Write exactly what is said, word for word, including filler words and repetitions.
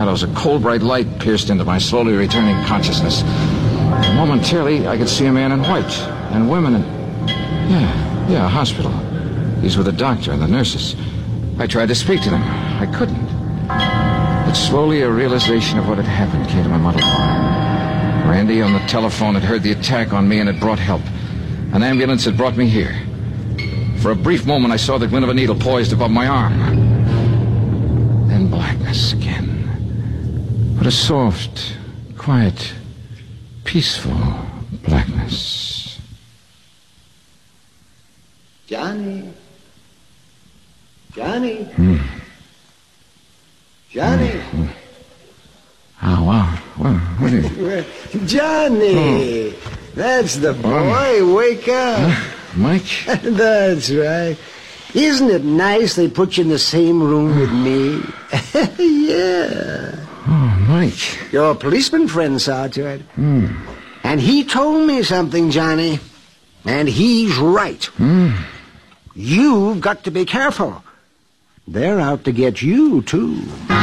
shadows, a cold, bright light pierced into my slowly returning consciousness. And momentarily, I could see a man in white, and women in... Yeah, yeah, a hospital. He's with the doctor and the nurses. I tried to speak to them. I couldn't. But slowly a realization of what had happened came to my muddled mind. Randy on the telephone had heard the attack on me and had brought help. An ambulance had brought me here. For a brief moment, I saw the glint of a needle poised above my arm. Then blackness again. But a soft, quiet, peaceful blackness. Johnny. Johnny. Hmm. Johnny. Hmm. Oh, wow. Well, what is it? Johnny. Oh. That's the boy. Um, Wake up. Uh, Mike? That's right. Isn't it nice they put you in the same room with me? Yeah. Oh, Mike. Your policeman friend saw to it. Hmm. And he told me something, Johnny. And he's right. Hmm. You've got to be careful. They're out to get you, too.